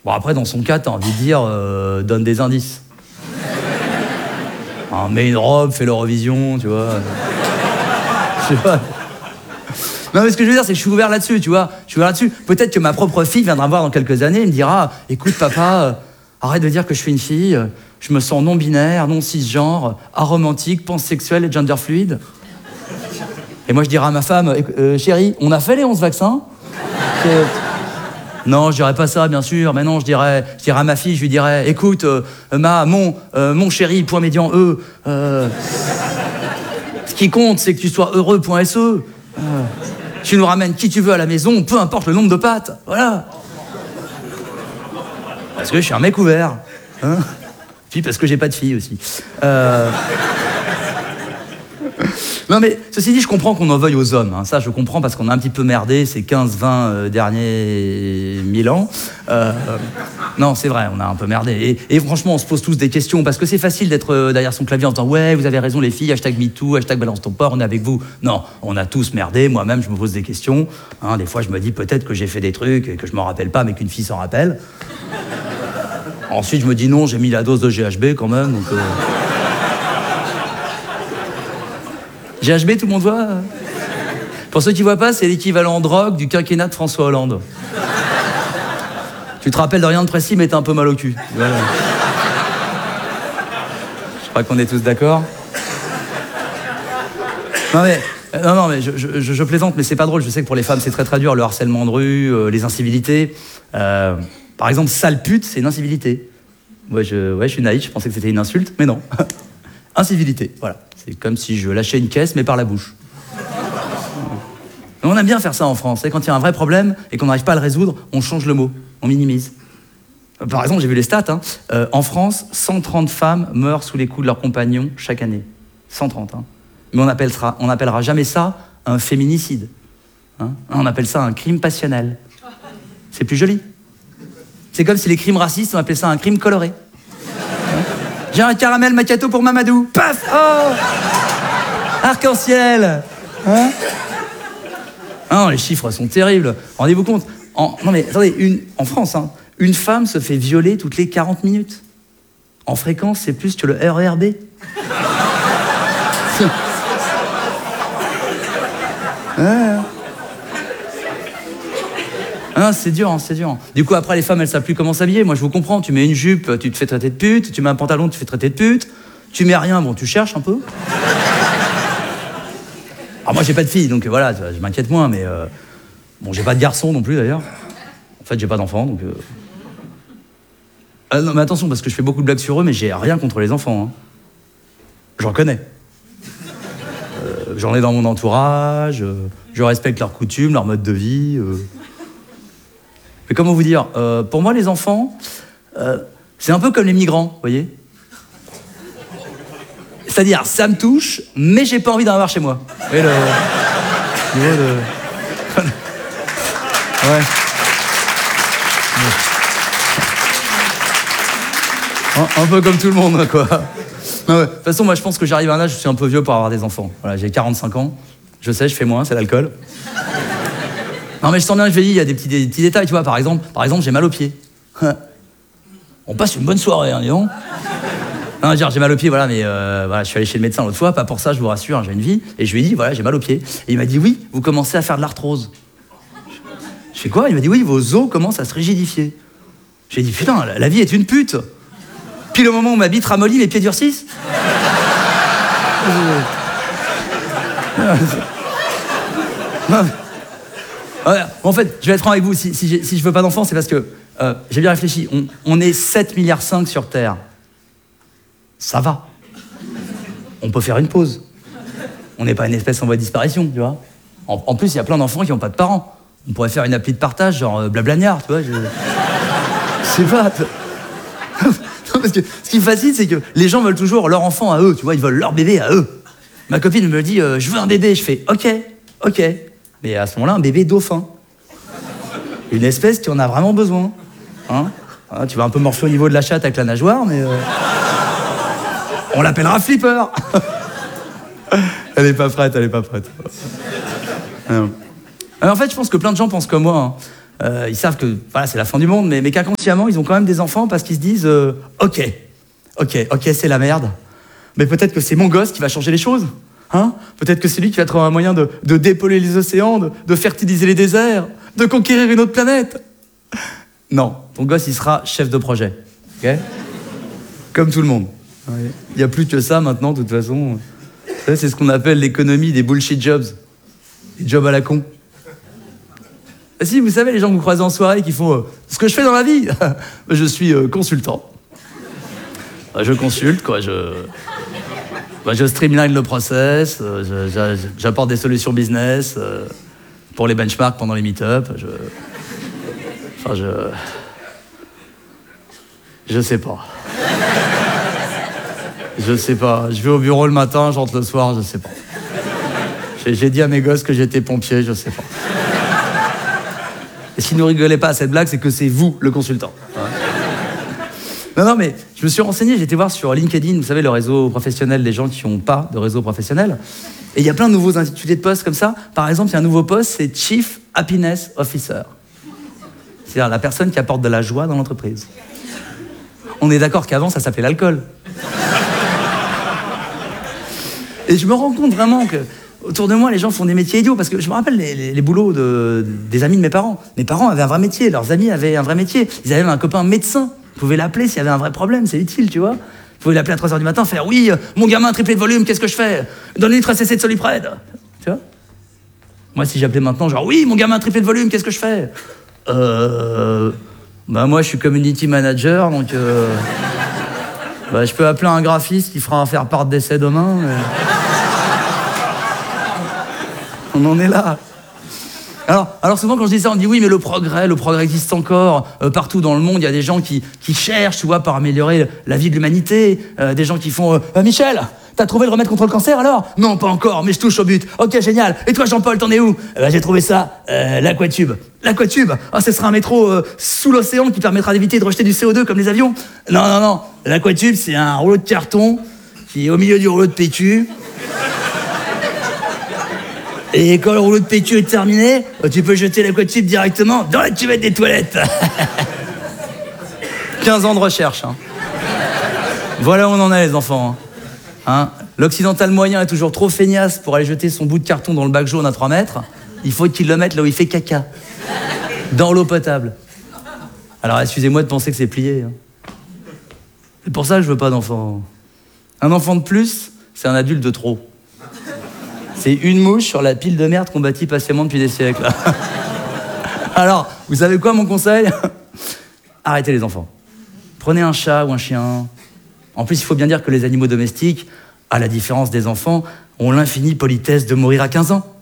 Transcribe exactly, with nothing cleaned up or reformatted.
Bon, après, dans son cas, t'as envie de dire, euh, donne des indices. Hein, mets une robe, fais l'Eurovision, tu vois. Je sais pas. Non, mais ce que je veux dire, c'est que je suis ouvert là-dessus, tu vois. Je suis ouvert là-dessus. Peut-être que ma propre fille viendra me voir dans quelques années et me dira, écoute, papa, euh, arrête de dire que je suis une fille, euh, je me sens non-binaire, non-cisgenre, aromantique, pansexuelle et gender fluide. Et moi, je dirais à ma femme, euh, chérie, on a fait les onze vaccins que... Non, je dirais pas ça, bien sûr, mais non, je dirais, je dirais à ma fille, je lui dirais, écoute, euh, ma, mon, euh, mon chéri, point médian E, euh, ce qui compte, c'est que tu sois heureux, point S E. Euh, tu nous ramènes qui tu veux à la maison, peu importe le nombre de pattes, voilà. Parce que je suis un mec ouvert, hein. Puis parce que j'ai pas de fille aussi. Euh... Non mais, ceci dit, je comprends qu'on en veuille aux hommes, hein. Ça je comprends parce qu'on a un petit peu merdé ces quinze vingt euh, derniers mille ans. Euh, euh, non, c'est vrai, on a un peu merdé. Et, et franchement, on se pose tous des questions, parce que c'est facile d'être euh, derrière son clavier en disant « Ouais, vous avez raison les filles, hashtag MeToo, hashtag balance ton porc, on est avec vous. » Non, on a tous merdé, moi-même je me pose des questions. Hein, des fois je me dis peut-être que j'ai fait des trucs et que je m'en rappelle pas, mais qu'une fille s'en rappelle. Ensuite je me dis non, j'ai mis la dose de G H B quand même, donc... Euh... G H B, tout le monde voit? Pour ceux qui voient pas, c'est l'équivalent drogue du quinquennat de François Hollande. Tu te rappelles de rien de précis, mais t'as un peu mal au cul. Voilà. Je crois qu'on est tous d'accord. Non mais, non, non, mais je, je, je plaisante, mais c'est pas drôle. Je sais que pour les femmes, c'est très très dur, le harcèlement de rue, euh, les incivilités. Euh, par exemple, sale pute, c'est une incivilité. Ouais je, ouais, je suis naïf, je pensais que c'était une insulte, mais non. Incivilité, voilà. C'est comme si je lâchais une caisse, mais par la bouche. On aime bien faire ça en France. Et quand il y a un vrai problème et qu'on n'arrive pas à le résoudre, on change le mot, on minimise. Par exemple, j'ai vu les stats. Hein. Euh, en France, cent trente femmes meurent sous les coups de leurs compagnons chaque année. cent trente. Hein. Mais on appellera, on appellera jamais ça un féminicide. Hein. On appelle ça un crime passionnel. C'est plus joli. C'est comme si les crimes racistes, on appelait ça un crime coloré. J'ai un caramel macchiato pour Mamadou. Paf! Oh! Arc-en-ciel! Hein? Ah non, les chiffres sont terribles. Rendez-vous compte. En, non mais attendez, une, en France, hein, une femme se fait violer toutes les quarante minutes. En fréquence, c'est plus que le R E R B. Ouais. Ah, c'est dur, hein, c'est dur. Du coup, après, les femmes, elles savent plus comment s'habiller. Moi, je vous comprends. Tu mets une jupe, tu te fais traiter de pute. Tu mets un pantalon, tu te fais traiter de pute. Tu mets rien, bon, tu cherches un peu. Alors moi, j'ai pas de fille, donc voilà, je m'inquiète moins, mais... Euh... Bon, j'ai pas de garçon non plus, d'ailleurs. En fait, j'ai pas d'enfant, donc... Euh... Ah, non, mais attention, parce que je fais beaucoup de blagues sur eux, mais j'ai rien contre les enfants. Hein. J'en connais. Euh, j'en ai dans mon entourage, euh, je respecte leurs coutumes, leur mode de vie... Euh... Mais comment vous dire, euh, pour moi, les enfants, euh, c'est un peu comme les migrants, vous voyez. C'est-à-dire, ça me touche, mais j'ai pas envie d'en avoir chez moi. Vous voyez, le... niveau de... Ouais. Un, un peu comme tout le monde, quoi. Non, ouais. De toute façon, moi, je pense que j'arrive à un âge où je suis un peu vieux pour avoir des enfants. Voilà, j'ai quarante-cinq ans, je sais, je fais moins, c'est l'alcool. Non mais je sens bien que je vais dire, il y a des petits, des petits détails, tu vois, par exemple, par exemple, j'ai mal aux pieds. On passe une bonne soirée, hein, dis donc. Non, dire, j'ai mal aux pieds, voilà, mais euh, voilà, je suis allé chez le médecin l'autre fois, pas pour ça, je vous rassure, hein, j'ai une vie, et je lui ai dit, voilà, j'ai mal aux pieds. Et il m'a dit, oui, vous commencez à faire de l'arthrose. Je fais quoi? Il m'a dit, oui, vos os commencent à se rigidifier. J'ai dit, putain, la, la vie est une pute. Puis le moment où ma bite ramollit, mes pieds durcissent. Non, Ouais, en fait, je vais être franc avec vous, si, si, si je veux pas d'enfant, c'est parce que, euh, j'ai bien réfléchi, on, on est sept virgule cinq milliards sur Terre. Ça va. On peut faire une pause. On n'est pas une espèce en voie de disparition, tu vois. En, en plus, il y a plein d'enfants qui n'ont pas de parents. On pourrait faire une appli de partage, genre euh, Blablagnard, tu vois. Je, je sais pas. Non, parce que ce qui me fascine, c'est que les gens veulent toujours leur enfant à eux, tu vois, ils veulent leur bébé à eux. Ma copine me dit, euh, je veux un bébé, je fais, ok, ok. Mais à ce moment-là, un bébé dauphin. Une espèce qui en a vraiment besoin. Hein, hein, tu vas un peu morfler au niveau de la chatte avec la nageoire, mais... Euh... On l'appellera Flipper. Elle est pas prête, elle est pas prête. Alors, en fait, je pense que plein de gens pensent comme moi. Hein. Euh, ils savent que voilà, c'est la fin du monde, mais, mais qu'inconsciemment, ils ont quand même des enfants parce qu'ils se disent euh, « Ok, ok, ok, c'est la merde, mais peut-être que c'est mon gosse qui va changer les choses. Hein, peut-être que c'est lui qui va trouver un moyen de, de dépolluer les océans, de, de fertiliser les déserts, de conquérir une autre planète. » Non, ton gosse, il sera chef de projet. Okay, comme tout le monde. Il n'y a plus que ça maintenant, de toute façon. C'est ce qu'on appelle l'économie des bullshit jobs. Des jobs à la con. Et si, vous savez, les gens que vous croisez en soirée qui font euh, « Ce que je fais dans la vie, je suis euh, consultant. Bah, je consulte, quoi. Je, bah, je streamline le process, euh, je, je, j'apporte des solutions business euh, pour les benchmarks pendant les meet-up. Je... Enfin, je... Je sais pas. Je sais pas. Je vais au bureau le matin, je rentre le soir, je sais pas. J'ai, j'ai dit à mes gosses que j'étais pompier, je sais pas. Et si ne rigolez pas à cette blague, c'est que c'est vous, le consultant. Ouais. Non, non, mais je me suis renseigné, j'ai été voir sur LinkedIn, vous savez, le réseau professionnel des gens qui n'ont pas de réseau professionnel. Et il y a plein de nouveaux intitulés de postes comme ça. Par exemple, il y a un nouveau poste, c'est Chief Happiness Officer. C'est-à-dire la personne qui apporte de la joie dans l'entreprise. On est d'accord qu'avant, ça s'appelait l'alcool. Et je me rends compte vraiment que autour de moi, les gens font des métiers idiots, parce que je me rappelle les, les, les boulots de, des amis de mes parents. Mes parents avaient un vrai métier, leurs amis avaient un vrai métier. Ils avaient un copain médecin. Vous pouvez l'appeler s'il y avait un vrai problème, c'est utile, tu vois. Vous pouvez l'appeler à trois heures du matin, faire « Oui, mon gamin a triplé de volume, qu'est-ce que je fais ? Donne un litre C C de Soliprède. » Tu vois. Moi, si j'appelais maintenant, genre « Oui, mon gamin a triplé de volume, qu'est-ce que je fais ? » Euh... Bah moi, je suis community manager, donc... Euh... Bah, je peux appeler un graphiste qui fera un faire part d'essai demain. Mais... On en est là. Alors, alors souvent, quand je dis ça, on me dit oui, mais le progrès, le progrès existe encore. Euh, partout dans le monde, il y a des gens qui, qui cherchent, tu vois, par améliorer la vie de l'humanité. Euh, des gens qui font euh, « Michel, t'as trouvé le remède contre le cancer alors ?»« Non, pas encore, mais je touche au but. Ok, génial. Et toi, Jean-Paul, t'en es où ?»« euh, bah, J'ai trouvé ça, euh, l'aquatube. »« L'aquatube ? Ah, ce sera un métro euh, sous l'océan qui permettra d'éviter de rejeter du C O deux comme les avions. » Non, non, non. L'aquatube, c'est un rouleau de carton qui est au milieu du rouleau de P Q. Et quand le rouleau de P Q est terminé, tu peux jeter l'aquatube directement dans la cuvette des toilettes. quinze ans de recherche. Hein. Voilà où on en est, les enfants. Hein. L'occidental moyen est toujours trop feignasse pour aller jeter son bout de carton dans le bac jaune à trois mètres. Il faut qu'il le mette là où il fait caca. Dans l'eau potable. Alors, excusez-moi de penser que c'est plié. Hein. C'est pour ça que je veux pas d'enfant. Un enfant de plus, c'est un adulte de trop. C'est une mouche sur la pile de merde qu'on bâtit patiemment depuis des siècles. Alors, vous savez quoi, mon conseil ? Arrêtez les enfants. Prenez un chat ou un chien. En plus, il faut bien dire que les animaux domestiques, à la différence des enfants, ont l'infinie politesse de mourir à quinze ans.